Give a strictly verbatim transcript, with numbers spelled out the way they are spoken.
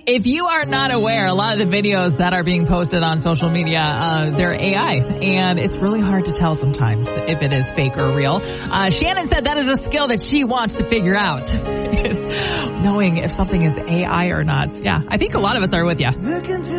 If you are not aware, a lot of the videos that are being posted on social media, uh, they're A I, and it's really hard to tell sometimes if it is fake or real. Uh, Shannon said that is a skill that she wants to figure out, is knowing if something is A I or not. Yeah, I think a lot of us are with you.